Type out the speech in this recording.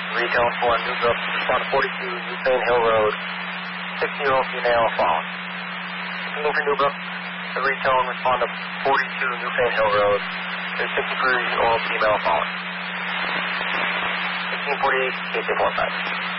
Retone 4, Newbrook, respond to 42, Newfane Hill Road, 60-year-old female found. Signal for Newbrook, the retone, respond to 42, Newfane Hill Road, there's 63-year-old female found. 1648, KC45.